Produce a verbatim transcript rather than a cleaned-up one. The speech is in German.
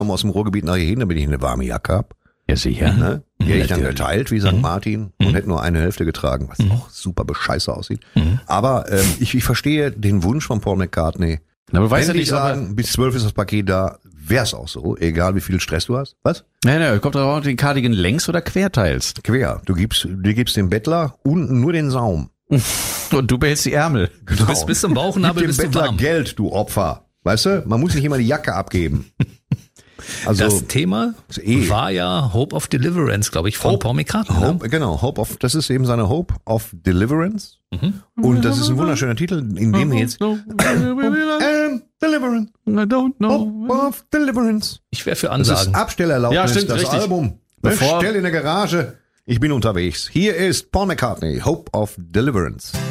komme aus dem Ruhrgebiet nach hier hin, damit ich eine warme Jacke habe. Ja, sicher. Ne? Die hätte ich dann geteilt wie Sankt Mhm. Martin und Mhm. hätte nur eine Hälfte getragen, was Mhm. auch super bescheiße aussieht. Mhm. Aber ähm, ich, ich verstehe den Wunsch von Paul McCartney. Aber du weißt ja Wenn die nicht, ob er- sagen, bis zwölf ist das Paket da, wär's auch so, egal wie viel Stress du hast. Was? Nein, nein, kommt darauf, ob du den Cardigan längs oder quer teilst. Quer. Du gibst, du gibst dem Bettler unten nur den Saum. Und du behältst die Ärmel. Genau. Bis, bis zum Bauchnabel Gib bist dem du Bettler warm. Geld, du Opfer. Weißt du? Man muss nicht immer die Jacke abgeben. Also Das Thema eh. war ja Hope of Deliverance, glaube ich, von Hope- Paul McCartney. Ne? Hope, genau, Hope of, das ist eben seine Hope of Deliverance. Und das ist ein wunderschöner Titel, in dem wir jetzt and Deliverance, I don't Hope of Deliverance. Ich wäre für Das ist Ansagen. Abstellerlaubnis, Ja, stimmt, das richtig. Album. Bevor- Stell in der Garage, ich bin unterwegs. Hier ist Paul McCartney, Hope of Deliverance.